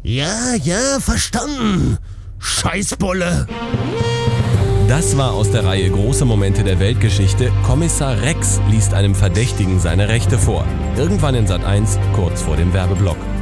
Ja, verstanden. Scheißbulle. Das war aus der Reihe Große Momente der Weltgeschichte. Kommissar Rex liest einem Verdächtigen seine Rechte vor. Irgendwann in Sat.1, kurz vor dem Werbeblock.